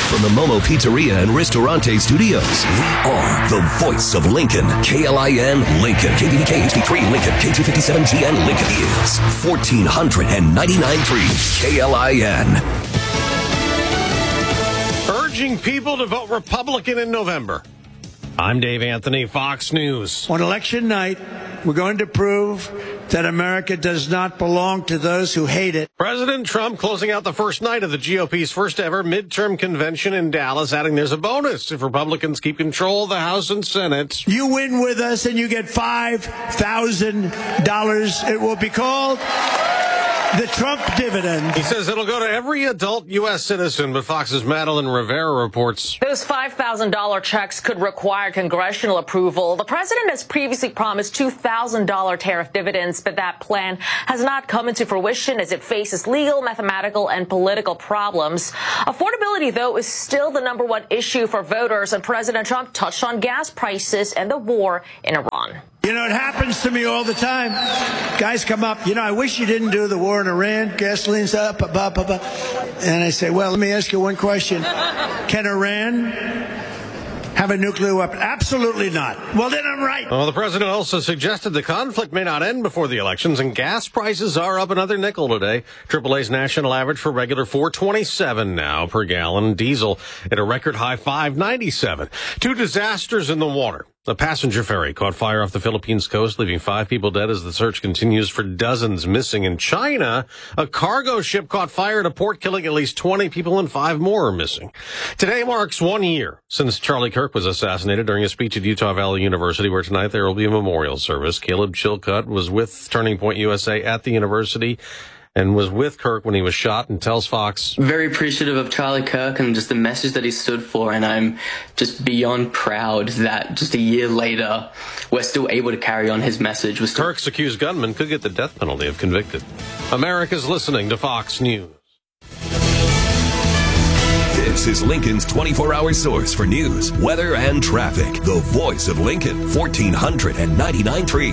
From the Momo Pizzeria and Ristorante Studios, we are the voice of Lincoln. KLIN Lincoln. KVDK HD3 Lincoln. K257GN Lincoln is 1499.3 KLIN. Urging people to vote Republican in November. I'm Dave Anthony, Fox News. On election night, we're going to prove that America does not belong to those who hate it. President Trump closing out the first night of the GOP's first ever midterm convention in Dallas, adding there's a bonus if Republicans keep control of the House and Senate. You win with us and you get $5,000. It will be called the Trump dividend. He says it'll go to every adult U.S. citizen, but Fox's Madeline Rivera reports those $5,000 checks could require congressional approval. The president has previously promised $2,000 tariff dividends, but that plan has not come into fruition as it faces legal, mathematical, and political problems. Affordability, though, is still the number one issue for voters, and President Trump touched on gas prices and the war in Iran. You know, it happens to me all the time. Guys come up, I wish you didn't do the war in Iran. Gasoline's up, And I say, well, let me ask you one question. Can Iran have a nuclear weapon? Absolutely not. Well, then I'm right. Well, the president also suggested the conflict may not end before the elections, and gas prices are up another nickel today. AAA's national average for regular $4.27 now per gallon. Diesel at a record high $5.97. Two disasters in the water. A passenger ferry caught fire off the Philippines coast, leaving 5 people dead as the search continues for dozens missing. In China, a cargo ship caught fire at a port, killing at least 20 people and 5 more are missing. Today marks 1 year since Charlie Kirk was assassinated during a speech at Utah Valley University, where tonight there will be a memorial service. Caleb Chilcutt was with Turning Point USA at the university and was with Kirk when he was shot, and tells Fox, very appreciative of Charlie Kirk and just the message that he stood for, and I'm just beyond proud that just a year later we're still able to carry on his message. Kirk's accused gunman could get the death penalty if convicted. America's listening to Fox News. This is Lincoln's 24-hour source for news, weather, and traffic. The voice of Lincoln, 1499.3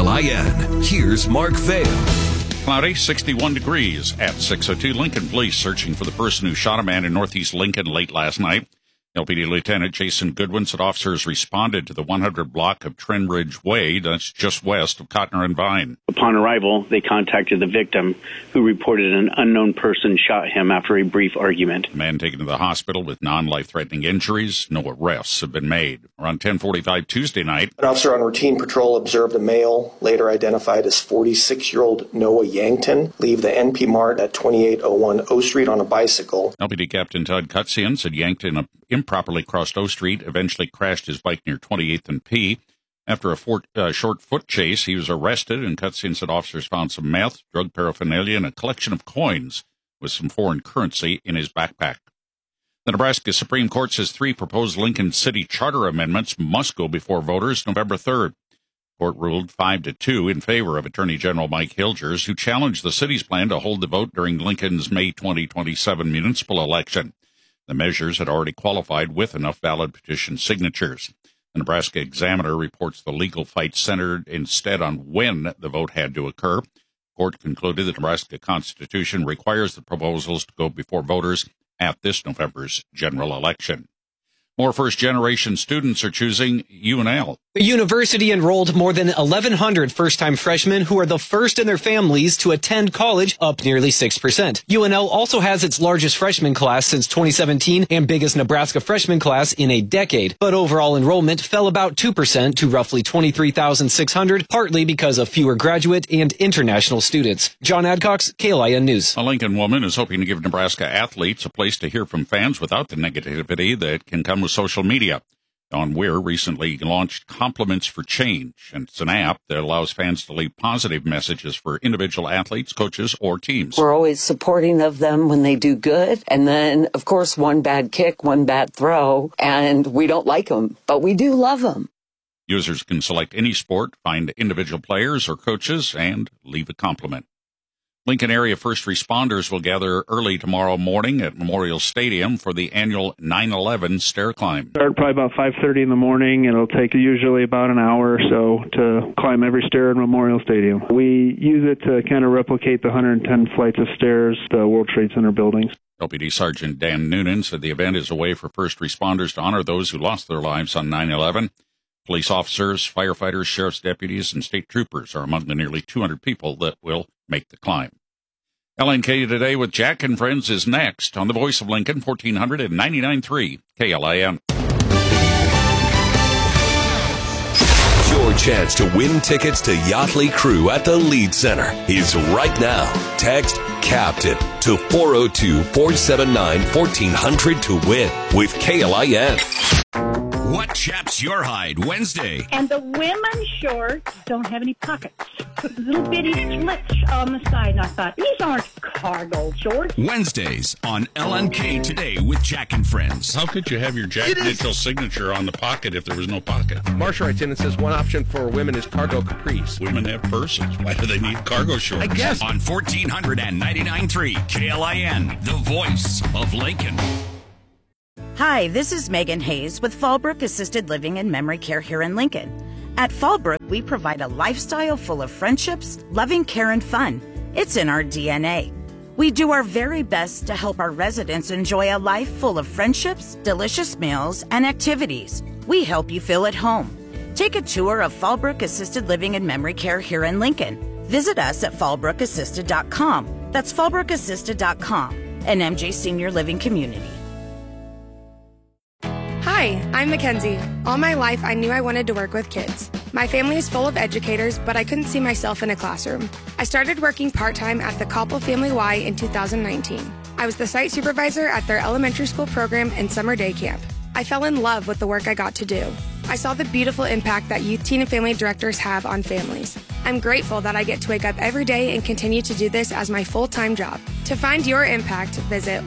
KLIN. Here's Mark Vail. Cloudy, 61 degrees at 6:02. Lincoln Police searching for the person who shot a man in northeast Lincoln late last night. LPD Lieutenant Jason Goodwin said officers responded to the 100 block of Trendridge Way, that's just west of Cotner and Vine. Upon arrival, they contacted the victim, who reported an unknown person shot him after a brief argument. A man taken to the hospital with non-life-threatening injuries. No arrests have been made. Around 10:45 Tuesday night, an officer on routine patrol observed a male, later identified as 46-year-old Noah Yankton, leave the NP Mart at 2801 O Street on a bicycle. LPD Captain Todd Cutsian said Yankton improperly crossed O Street, eventually crashed his bike near 28th and P. After a short foot chase, he was arrested, and Cutsian said officers found some meth, drug paraphernalia, and a collection of coins with some foreign currency in his backpack. The Nebraska Supreme Court says 3 proposed Lincoln City Charter amendments must go before voters November 3rd. Court ruled 5-2 in favor of Attorney General Mike Hilgers, who challenged the city's plan to hold the vote during Lincoln's May 2027 municipal election. The measures had already qualified with enough valid petition signatures. The Nebraska Examiner reports the legal fight centered instead on when the vote had to occur. Court concluded the Nebraska Constitution requires the proposals to go before voters at this November's general election. More first-generation students are choosing UNL. The university enrolled more than 1,100 first-time freshmen who are the first in their families to attend college, up nearly 6%. UNL also has its largest freshman class since 2017 and biggest Nebraska freshman class in a decade. But overall enrollment fell about 2% to roughly 23,600, partly because of fewer graduate and international students. John Adcox, KLIN News. A Lincoln woman is hoping to give Nebraska athletes a place to hear from fans without the negativity that can come with social media. Dawn Weir recently launched Compliments for Change, and it's an app that allows fans to leave positive messages for individual athletes, coaches, or teams. We're always supporting of them when they do good, and then, of course, one bad kick, one bad throw, and we don't like them, but we do love them. Users can select any sport, find individual players or coaches, and leave a compliment. Lincoln area first responders will gather early tomorrow morning at Memorial Stadium for the annual 9/11 stair climb. Start probably about 5:30 in the morning, and it'll take usually about an hour or so to climb every stair in Memorial Stadium. We use it to kind of replicate the 110 flights of stairs, the World Trade Center buildings. LPD Sergeant Dan Noonan said the event is a way for first responders to honor those who lost their lives on 9/11. Police officers, firefighters, sheriff's deputies, and state troopers are among the nearly 200 people that will make the climb. LNK Today with Jack and Friends is next on the Voice of Lincoln, 1499.3 KLIN. Your chance to win tickets to Yachtley Crew at the Lead Center is right now. Text CAPTAIN to 402-479-1400 to win with KLIN. What chaps your hide Wednesday? And the women's shorts don't have any pockets. Little bitty slits on the side. And I thought, these aren't cargo shorts. Wednesdays on LNK Today with Jack and Friends. How could you have your Jack Mitchell signature on the pocket if there was no pocket? Marsha writes in and says one option for women is cargo capris. Women have purses. Why do they need cargo shorts? I guess. On 1499.3 KLIN, the voice of Lincoln. Hi, this is Megan Hayes with Fallbrook Assisted Living and Memory Care here in Lincoln. At Fallbrook, we provide a lifestyle full of friendships, loving care, and fun. It's in our DNA. We do our very best to help our residents enjoy a life full of friendships, delicious meals, and activities. We help you feel at home. Take a tour of Fallbrook Assisted Living and Memory Care here in Lincoln. Visit us at fallbrookassisted.com. That's fallbrookassisted.com, an MJ Senior Living community. Hi, I'm Mackenzie. All my life, I knew I wanted to work with kids. My family is full of educators, but I couldn't see myself in a classroom. I started working part-time at the Koppel Family Y in 2019. I was the site supervisor at their elementary school program and summer day camp. I fell in love with the work I got to do. I saw the beautiful impact that youth, teen, and family directors have on families. I'm grateful that I get to wake up every day and continue to do this as my full-time job. To find your impact, visit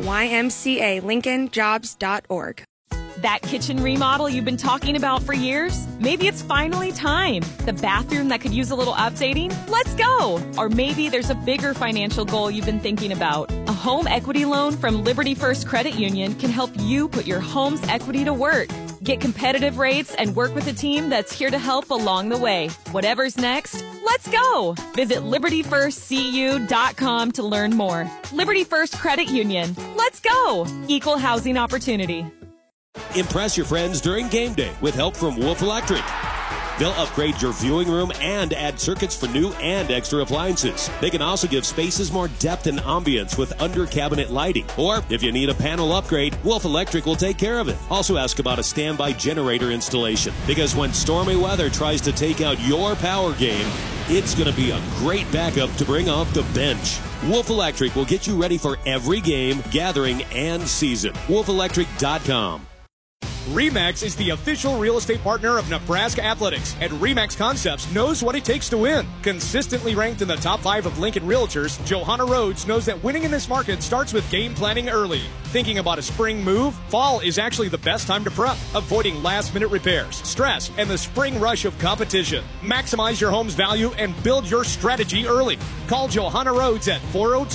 ymcalincolnjobs.org. That kitchen remodel you've been talking about for years? Maybe it's finally time. The bathroom that could use a little updating? Let's go! Or maybe there's a bigger financial goal you've been thinking about. A home equity loan from Liberty First Credit Union can help you put your home's equity to work. Get competitive rates and work with a team that's here to help along the way. Whatever's next, let's go! Visit LibertyFirstCU.com to learn more. Liberty First Credit Union. Let's go! Equal housing opportunity. Impress your friends during game day with help from Wolf Electric. They'll upgrade your viewing room and add circuits for new and extra appliances. They can also give spaces more depth and ambience with under-cabinet lighting. Or if you need a panel upgrade, Wolf Electric will take care of it. Also ask about a standby generator installation, because when stormy weather tries to take out your power game, it's going to be a great backup to bring off the bench. Wolf Electric will get you ready for every game, gathering, and season. WolfElectric.com. RE/MAX is the official real estate partner of Nebraska Athletics, and RE/MAX Concepts knows what it takes to win. Consistently ranked in the top 5 of Lincoln Realtors, Johanna Rhodes knows that winning in this market starts with game planning early. Thinking about a spring move? Fall is actually the best time to prep, avoiding last-minute repairs, stress, and the spring rush of competition. Maximize your home's value and build your strategy early. Call Johanna Rhodes at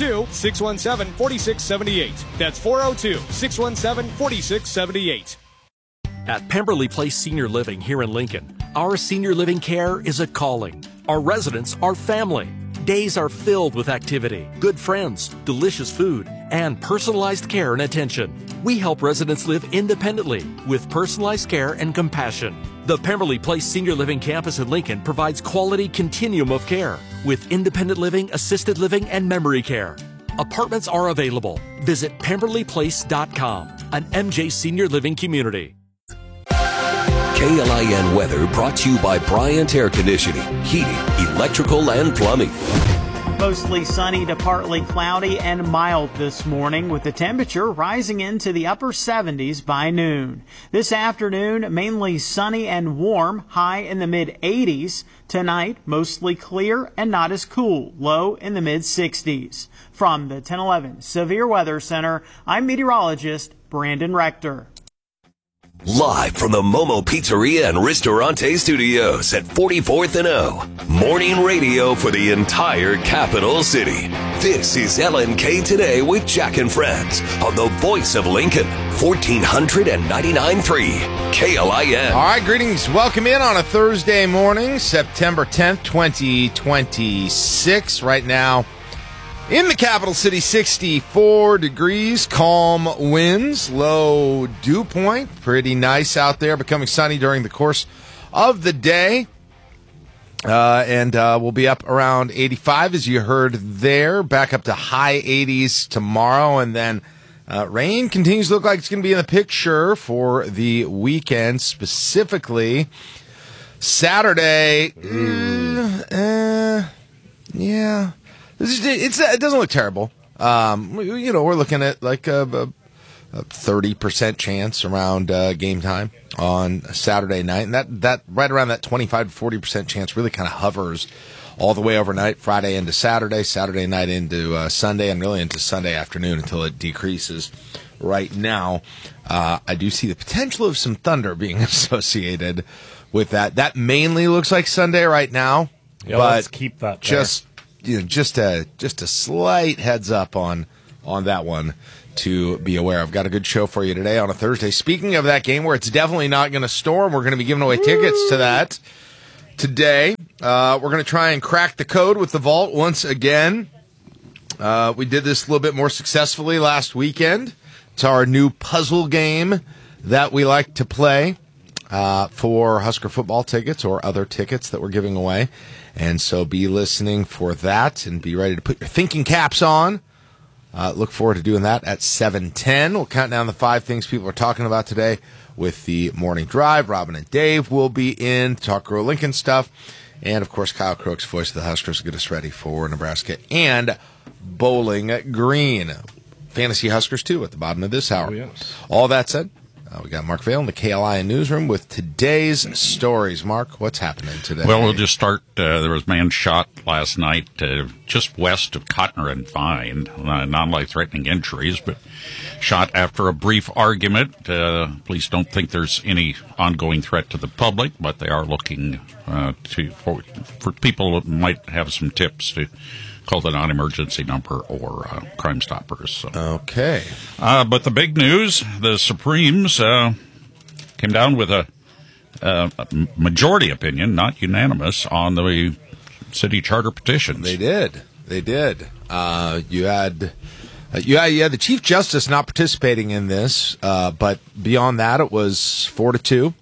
402-617-4678. That's 402-617-4678. At Pemberley Place Senior Living here in Lincoln, our senior living care is a calling. Our residents are family. Days are filled with activity, good friends, delicious food, and personalized care and attention. We help residents live independently with personalized care and compassion. The Pemberley Place Senior Living Campus in Lincoln provides quality continuum of care with independent living, assisted living, and memory care. Apartments are available. Visit PemberleyPlace.com, an MJ Senior Living community. KLIN weather brought to you by Bryant Air Conditioning, Heating, Electrical, and Plumbing. Mostly sunny to partly cloudy and mild this morning, with the temperature rising into the upper 70s by noon. This afternoon, mainly sunny and warm, high in the mid-80s. Tonight, mostly clear and not as cool, low in the mid-60s. From the 1011 Severe Weather Center, I'm meteorologist Brandon Rector. Live from the Momo Pizzeria and Ristorante Studios at 44th and O. Morning radio for the entire capital city. This is LNK Today with Jack and Friends on the voice of Lincoln, 1499.3 KLIN. All right, greetings. Welcome in on a Thursday morning, September 10th, 2026. Right now, in the capital city, 64 degrees, calm winds, low dew point. Pretty nice out there, becoming sunny during the course of the day. And we'll be up around 85, as you heard there, back up to high 80s tomorrow. And then rain continues to look like it's going to be in the picture for the weekend, specifically Saturday. Yeah. It doesn't look terrible. We're looking at like a 30% chance around game time on Saturday night, and that right around that 25 to 40% chance really kind of hovers all the way overnight, Friday into Saturday, Saturday night into Sunday, and really into Sunday afternoon until it decreases. Right now, I do see the potential of some thunder being associated with that. That mainly looks like Sunday right now, but let's keep that there. Just a slight heads up on that one to be aware of. Got a good show for you today on a Thursday. Speaking of that game where it's definitely not going to storm, we're going to be giving away tickets to that today. We're going to try and crack the code with the Vault once again. We did this a little bit more successfully last weekend. It's our new puzzle game that we like to play for Husker football tickets or other tickets that we're giving away. And so be listening for that and be ready to put your thinking caps on. Look forward to doing that at 7:10. We'll count down the 5 things people are talking about today with the morning drive. Robin and Dave will be in to talk Grow Lincoln stuff. And, of course, Kyle Crooks, voice of the Huskers, will get us ready for Nebraska and Bowling Green. Fantasy Huskers, too, at the bottom of this hour. Oh, yes. All that said, we got Mark Vail in the KLIN newsroom with today's stories. Mark, what's happening today? Well, we'll just start. There was a man shot last night just west of Cotner and Vine. Non-life-threatening injuries, but shot after a brief argument. Police don't think there's any ongoing threat to the public, but they are looking for people that might have some tips to call the non-emergency number or Crime Stoppers. So. Okay. But the big news, the Supremes came down with a majority opinion, not unanimous, on the city charter petitions. They did. You had the Chief Justice not participating in this, but beyond that, it was 4-2.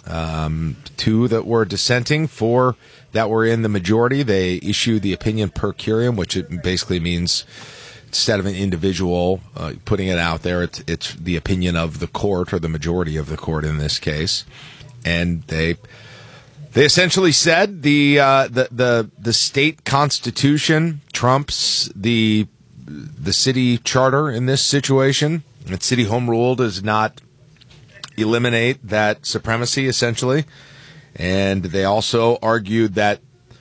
2 that were dissenting, 4 that were in the majority. They issued the opinion per curiam, which it basically means instead of an individual putting it out there, it's the opinion of the court or the majority of the court in this case. And they essentially said the state constitution trumps the city charter in this situation. And city home rule does not eliminate that supremacy, essentially. And they also argued that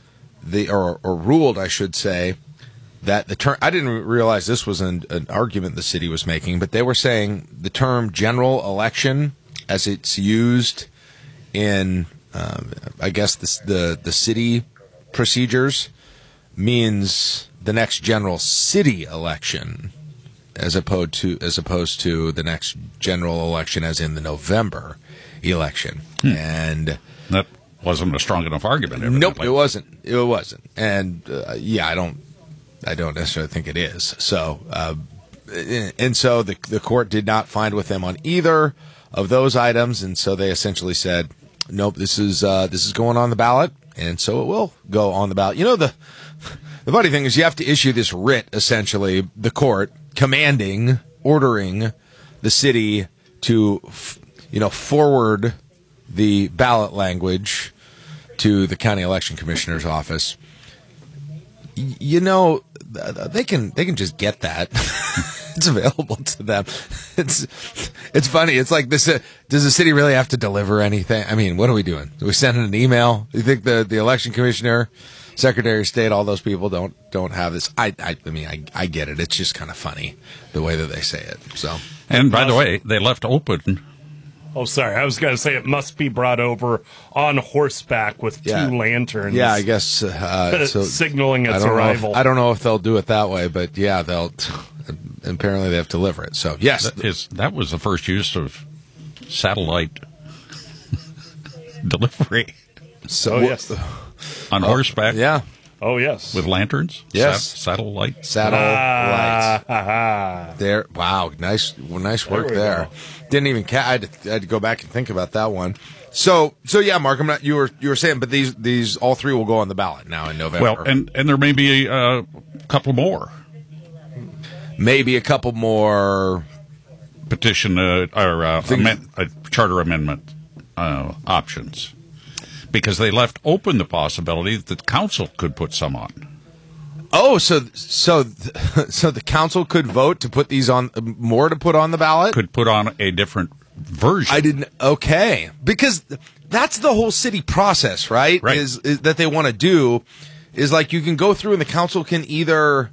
or ruled, I should say, that the term, I didn't realize this was an argument the city was making, but they were saying the term general election, as it's used in, I guess, the city procedures, means the next general city election, as opposed to the next general election, as in the November election. And that wasn't a strong enough argument. Nope, it wasn't. And I don't necessarily think it is. So, and so the court did not find with them on either of those items, and so they essentially said, nope, this is going on the ballot, and so it will go on the ballot. You know, the funny thing is you have to issue this writ, essentially, the court ordering the city to, forward the ballot language to the county election commissioner's office. They can just get that. It's available to them. It's funny. It's like this. Does the city really have to deliver anything? I mean, what are we doing? Do we send an email? Do you think the election commissioner, Secretary of State, all those people don't have this? I get it. It's just kind of funny the way that they say it. So. And by the way, they left open Oh, sorry. I was going to say it must be brought over on horseback with two lanterns. Yeah, I guess so, signaling its arrival. I don't know if they'll do it that way, but yeah, they'll. Apparently, they have to deliver it. So yes, that was the first use of satellite delivery. So yes, on horseback. Yeah. Oh yes, with lanterns. Yes, satellite. There. Wow, nice work there. Didn't even. I had to go back and think about that one. So yeah, Mark. I'm not. You were saying, but these all three will go on the ballot now in November. Well, and there may be a couple more. Maybe a couple more petition or charter amendment options. Because they left open the possibility that the council could put some on. Oh, so the council could vote to put these on, more to put on the ballot? Could put on a different version. I didn't. Okay, because that's the whole city process, right? Right. Is that they want to do is like you can go through and the council can either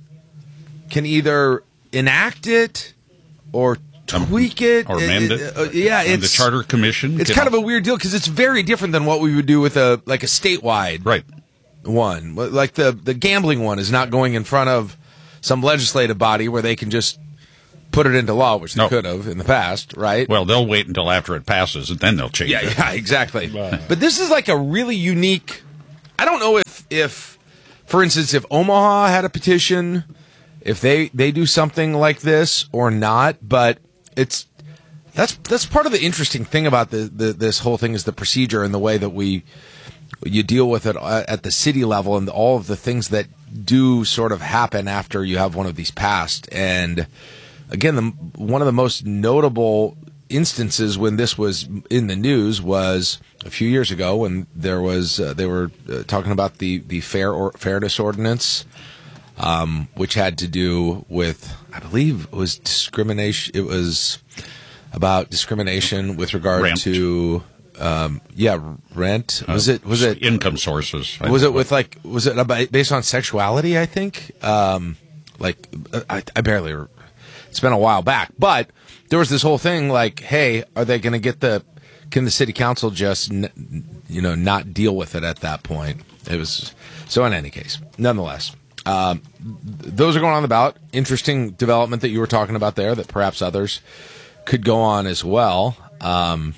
enact it or tweak it or amend it. It's the Charter Commission. It's kind of a weird deal because it's very different than what we would do with a statewide one. Like the gambling one is not going in front of some legislative body where they can just put it into law, which they could have in the past, right? Well, they'll wait until after it passes and then they'll change it. Yeah, exactly. But this is like a really unique. I don't know if for instance, if Omaha had a petition, if they do something like this or not, but that's part of the interesting thing about this whole thing is the procedure and the way that you deal with it at the city level and all of the things that do sort of happen after you have one of these passed. And again, one of the most notable instances when this was in the news was a few years ago when there was they were talking about the fairness ordinance. Which had to do with, I believe it was discrimination. It was about discrimination with regard to, rent. Was it income sources? Was it based on sexuality? I think. I barely. It's been a while back, but there was this whole thing like, hey, are they going to can the city council just, not deal with it at that point? It was so. In any case, nonetheless. Those are going on the ballot. Interesting development that you were talking about there that perhaps others could go on as well. I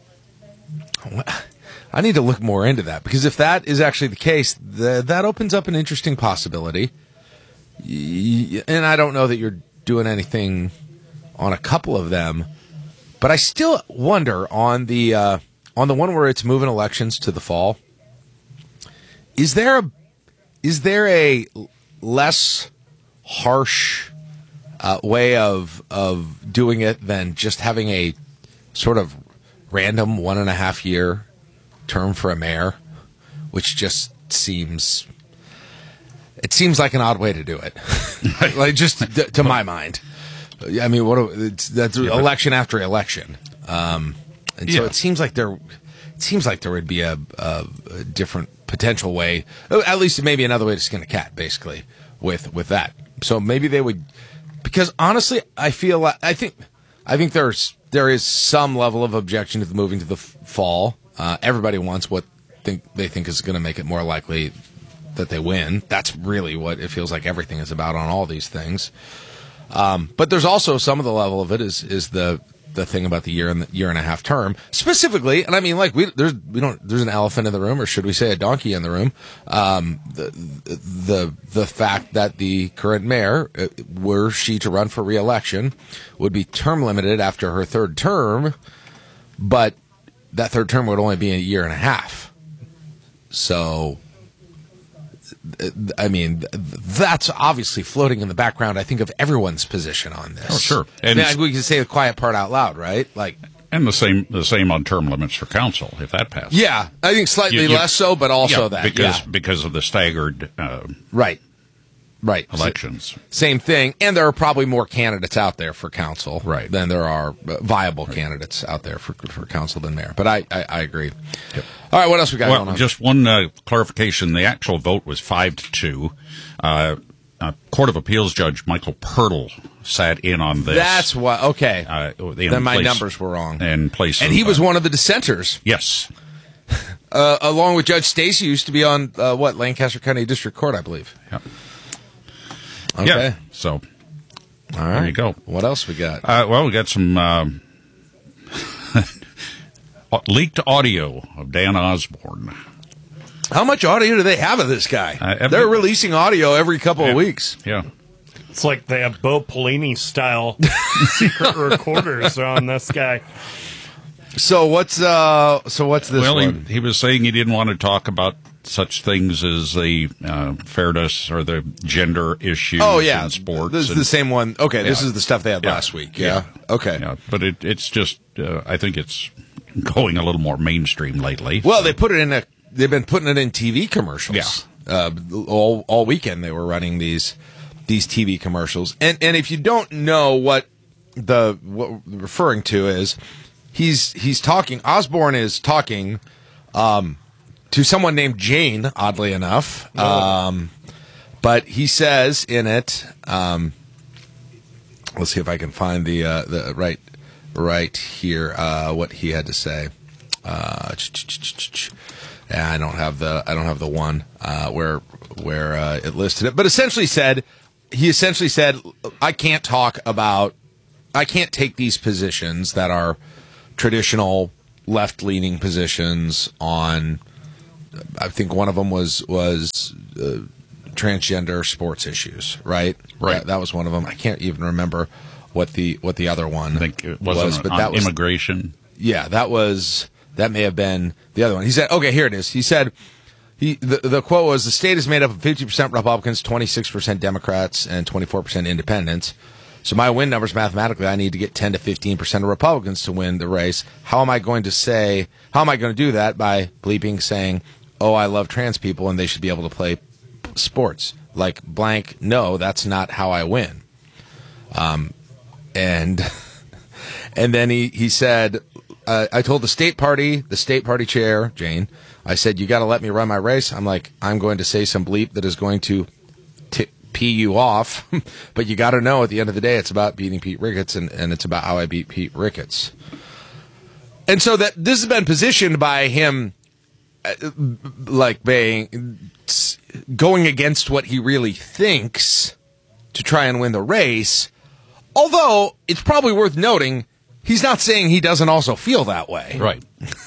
need to look more into that because if that is actually the case, that opens up an interesting possibility. And I don't know that you're doing anything on a couple of them, but I still wonder on the one where it's moving elections to the fall. Is there a less harsh way of doing it than just having a sort of random 1.5 year term for a mayor, which just seems like an odd way to do it. Like just to my mind, I mean, that's election after election, so it seems like there would be a different potential way, at least maybe another way to skin a cat, basically, with that. So maybe they would, because honestly, I think there is some level of objection to the moving to the fall. Everybody wants what they think is going to make it more likely that they win. That's really what it feels like everything is about on all these things. But there's also some of the level of it is the thing about the year and a half term specifically, and I mean, like there's an elephant in the room, or should we say a donkey in the room? The fact that the current mayor, were she to run for re-election, would be term limited after her third term, but that third term would only be a year and a half. So, I mean, that's obviously floating in the background, I think, of everyone's position on this. Oh, sure. And we can say the quiet part out loud, right? Like, and the same on term limits for council, if that passes. Yeah, I think slightly less so, but also because of the staggered right elections. Same thing, and there are probably more candidates out there for council than there are viable candidates out there for council than mayor. But I agree. Yep. All right, what else we got going on? Just one clarification. The actual vote was 5-2. Court of Appeals Judge Michael Pirtle sat in on this. That's why. Okay. Then my numbers were wrong. And he was one of the dissenters. Yes. Along with Judge Stacy, who used to be on Lancaster County District Court, I believe. Yeah. Okay. Yeah. So, all right. There you go. What else we got? We got some leaked audio of Dan Osborne. How much audio do they have of this guy? They're releasing audio every couple of weeks. Yeah. It's like they have Bo Pelini style secret recorders on this guy. So what's this one? He was saying he didn't want to talk about such things as the fairness or the gender issues in sports. This is the same one. Okay, this is the stuff they had last week. Yeah. Okay. Yeah, but it's just, I think it's going a little more mainstream lately. Well, they've been putting it in TV commercials. Yeah. All weekend they were running these TV commercials. And if you don't know what we're referring to is, he's talking, Osborne is talking to someone named Jane, oddly enough. But he says in it, let's see if I can find the right here what he had to say. I don't have the one where it listed it, but he essentially said I can't take these positions that are traditional left-leaning positions on. I think one of them was transgender sports issues, right? Right. That was one of them. I can't even remember what the other one I think it was, but that was immigration. Yeah, that may have been the other one. He said, okay, here it is. He said, the quote was, the state is made up of 50% Republicans, 26% Democrats, and 24% independents. So my win numbers, mathematically, I need to get 10 to 15% of Republicans to win the race. How am I going to do that? By bleeping saying, oh, I love trans people and they should be able to play sports. Like blank, no, that's not how I win. And then he said, I told the state party chair, Jane, I said, you got to let me run my race. I'm going to say some bleep that is going to pee you off, but you got to know at the end of the day, it's about beating Pete Ricketts, and it's about how I beat Pete Ricketts. And so that this has been positioned by him going against what he really thinks to try and win the race. Although it's probably worth noting, he's not saying he doesn't also feel that way. Right.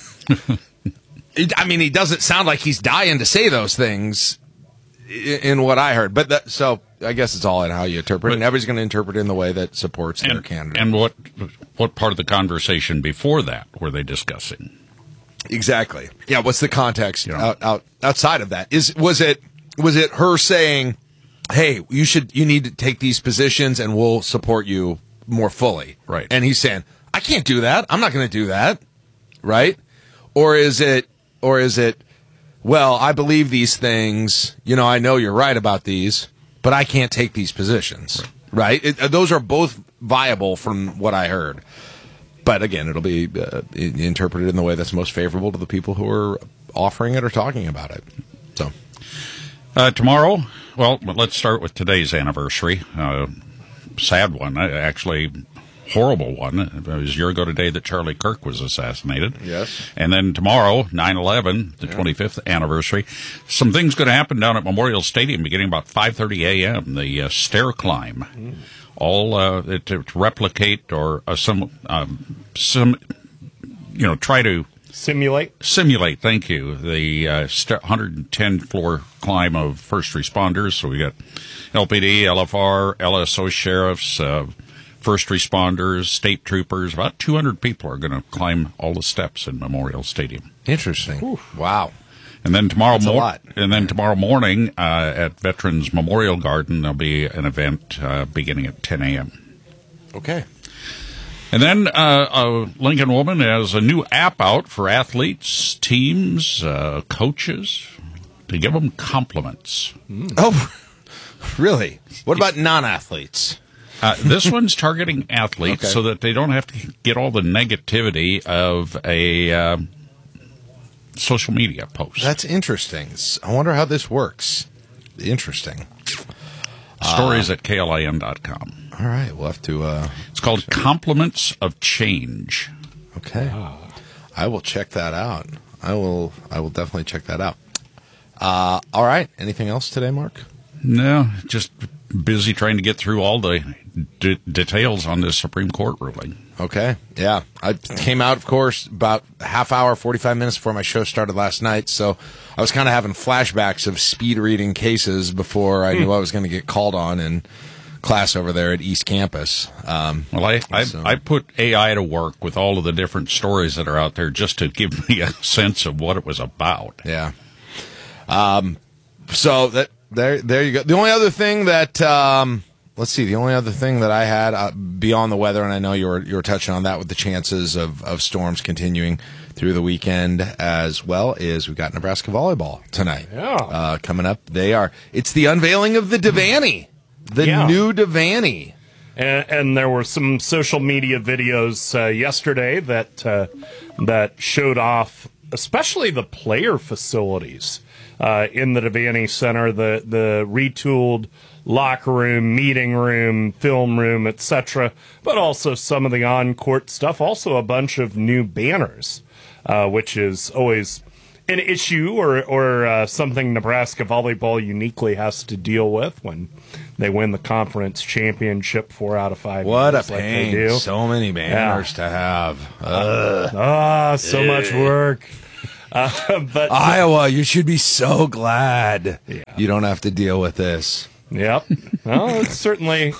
I mean, he doesn't sound like he's dying to say those things in what I heard. But so I guess it's all in how you interpret it. And everybody's going to interpret it in the way that supports their candidate. And what part of the conversation before that were they discussing? Exactly. Yeah, what's the context outside of that? Was it her saying, hey, you need to take these positions and we'll support you more fully? Right. And he's saying, I can't do that. I'm not going to do that. Right? Or is it, well, I believe these things, I know you're right about these, but I can't take these positions. Right? Those are both viable from what I heard. But again, it'll be interpreted in the way that's most favorable to the people who are offering it or talking about it. So tomorrow, well, let's start with today's anniversary. Sad one, actually. Horrible one. It was a year ago today that Charlie Kirk was assassinated. Yes. And then tomorrow, 9/11, the 25th anniversary. Some things going to happen down at Memorial Stadium beginning about 5:30 a.m. The stair climb. All to replicate or try to simulate. Thank you. The 110 floor climb of first responders. So we got LPD, LFR, LSO sheriffs, first responders, state troopers. About 200 people are going to climb all the steps in Memorial Stadium. Interesting. Oof. Wow. And then tomorrow morning at Veterans Memorial Garden, there'll be an event beginning at 10 a.m. Okay. And then a Lincoln woman has a new app out for athletes, teams, coaches, to give them compliments. Oh, really? What about non-athletes? This one's targeting athletes so that they don't have to get all the negativity of a social media post. That's interesting. I wonder how this works. Interesting. Stories at KLIN.com. All right, we'll have to. It's called Compliments of Change. Okay, I will check that out. I will definitely check that out. All right. Anything else today, Mark? No, just busy trying to get through all the details on this Supreme Court ruling. Okay. Yeah. I came out, of course, about a half hour, 45 minutes before my show started last night. So I was kind of having flashbacks of speed reading cases before I knew I was going to get called on in class over there at East Campus. I put AI to work with all of the different stories that are out there just to give me a sense of what it was about. Yeah. So there you go. The only other thing that let's see. The only other thing that I had beyond the weather, and I know you were touching on that with the chances of storms continuing through the weekend as well, is we've got Nebraska volleyball tonight. Yeah, coming up. It's the unveiling of the Devaney, new Devaney. And there were some social media videos yesterday that showed off, especially the player facilities in the Devaney Center, the retooled locker room, meeting room, film room, etc., but also some of the on-court stuff, also a bunch of new banners, which is always an issue or something Nebraska volleyball uniquely has to deal with when they win the conference championship 4 out of 5 What years. a pain. So many banners to have. So much work. But Iowa, you should be so glad you don't have to deal with this. Yep. Well, it's certainly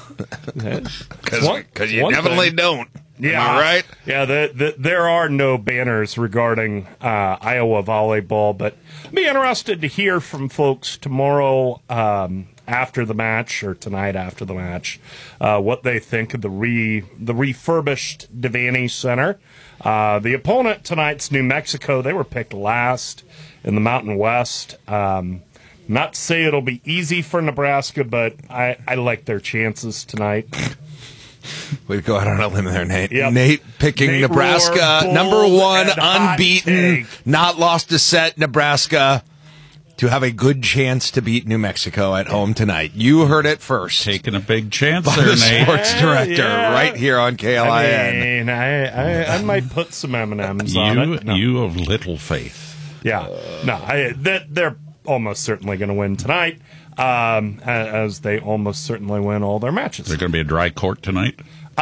because you definitely don't. Yeah, Am I right? Yeah, there are no banners regarding Iowa volleyball, but I'd be interested to hear from folks tomorrow after the match or tonight after the match what they think of the refurbished Devaney Center. The opponent tonight's New Mexico. They were picked last in the Mountain West. Not to say it'll be easy for Nebraska, but I like their chances tonight. We'd go out on a limb there, Nate. Yep. Nate picking Nebraska, Roar, number one, unbeaten, take. not lost a set, Nebraska, to have a good chance to beat New Mexico at home tonight. You heard it first. Taking a big chance by there, the Nate. sports director right here on KLIN. I might put some M&Ms on it. No. You of little faith. Yeah. They're almost certainly going to win tonight, as they almost certainly win all their matches. Is there going to be a dry court tonight?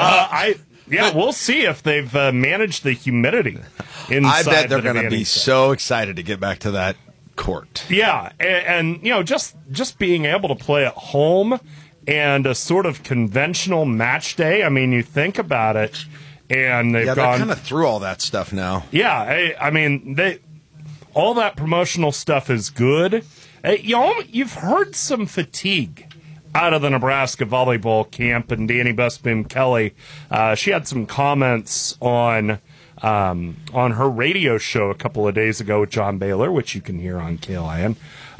We'll see if they've managed the humidity inside. I bet they're going to be so excited to get back to that court. Yeah, and just being able to play at home and a sort of conventional match day. I mean, you think about it, and they're kind of through all that stuff now. Yeah, I mean, all that promotional stuff is good. You've heard some fatigue out of the Nebraska volleyball camp, and Danny Busboom Kelly, she had some comments on her radio show a couple of days ago with John Baylor, which you can hear on KLIN,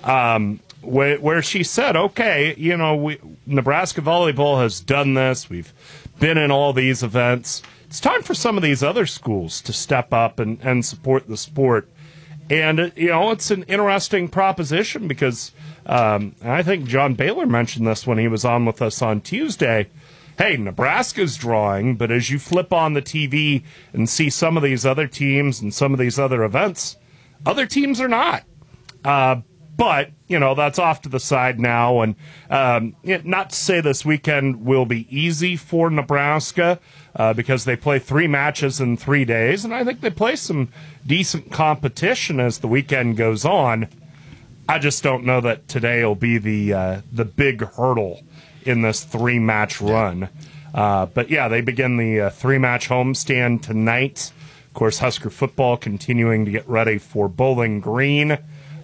where she said, okay, Nebraska volleyball has done this. We've been in all these events. It's time for some of these other schools to step up and support the sport. And, it's an interesting proposition because I think John Baylor mentioned this when he was on with us on Tuesday. Hey, Nebraska's drawing, but as you flip on the TV and see some of these other teams and some of these other events, other teams are not. But, that's off to the side now. And not to say this weekend will be easy for Nebraska because they play 3 matches in 3 days. And I think they play some decent competition as the weekend goes on. I just don't know that today will be the big hurdle in this 3-match run. But, yeah, they begin the 3-match homestand tonight. Of course, Husker football continuing to get ready for Bowling Green.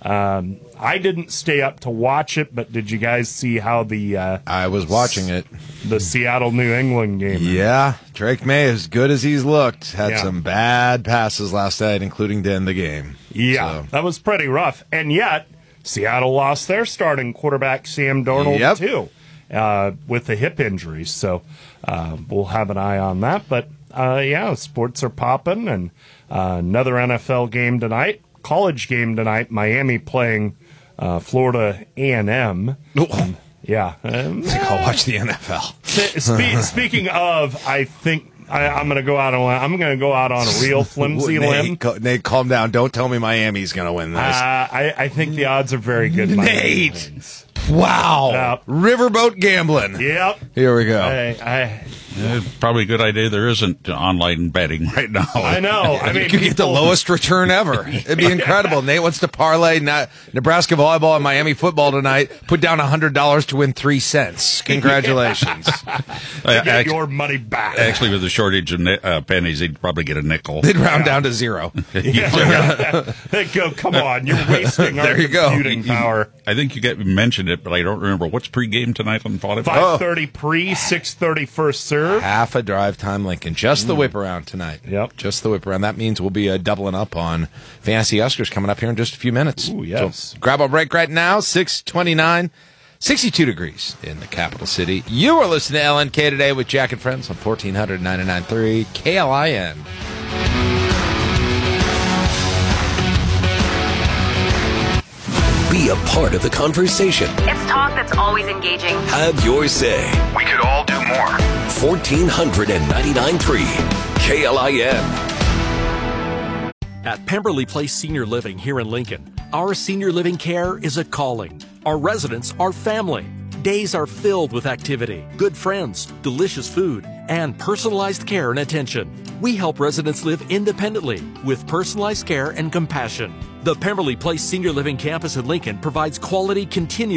I didn't stay up to watch it, but did you guys see how I was watching it. The Seattle-New England game. Yeah, Drake May, as good as he's looked, had some bad passes last night, including to end the game. Yeah, that was pretty rough. And yet, Seattle lost their starting quarterback, Sam Darnold, too, with the hip injury. So we'll have an eye on that. But, sports are popping, and another NFL game tonight. College game tonight, Miami playing Florida A&M. I think I'll watch the NFL. Speaking of, I think I'm going to go out on a real flimsy limb. Nate, calm down. Don't tell me Miami's going to win this. I think the odds are very good. Nate, wow, riverboat gambling. Yep. Here we go. Probably a good idea there isn't online betting right now. I know. I mean, you could get the lowest return ever. It'd be incredible. Nate wants to parlay Nebraska volleyball and Miami football tonight. Put down $100 to win 3 cents. Congratulations. Get your money back. Actually, with the shortage of pennies, they'd probably get a nickel. They'd round down to zero. They go, come on, you're wasting our computing power. I think you mentioned it, but I don't remember. What's pregame tonight on volleyball? 5:30 pre, 6:30 first serve. Half a drive time, Lincoln. Just the whip around tonight. Yep. Just the whip around. That means we'll be doubling up on Fantasy Huskers coming up here in just a few minutes. Ooh, yes. So grab a break right now. 6:29, 62 degrees in the capital city. You are listening to LNK Today with Jack and Friends on 1499.3 KLIN. Be a part of the conversation. It's talk that's always engaging. Have your say. We could all do more. 1499.3 KLIN. At Pemberley Place Senior Living here in Lincoln, our senior living care is a calling. Our residents are family. Days are filled with activity, good friends, delicious food, and personalized care and attention. We help residents live independently with personalized care and compassion. The Pemberley Place Senior Living Campus in Lincoln provides quality continuous